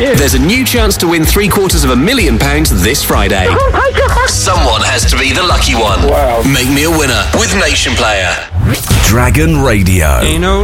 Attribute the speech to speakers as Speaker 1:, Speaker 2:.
Speaker 1: you.
Speaker 2: There's a new chance to win £750,000 this Friday.
Speaker 1: Oh my God.
Speaker 3: Someone has to be the lucky one.
Speaker 1: Wow.
Speaker 3: Make me a winner with Nation Player.
Speaker 4: Dragon Radio.
Speaker 5: Ain't no